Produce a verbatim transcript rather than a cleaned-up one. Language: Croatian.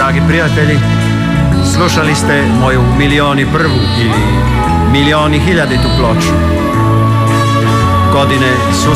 dragi prijatelji, slušali ste moju milioni prvu ili milioni hiljaditu ploču. Godine su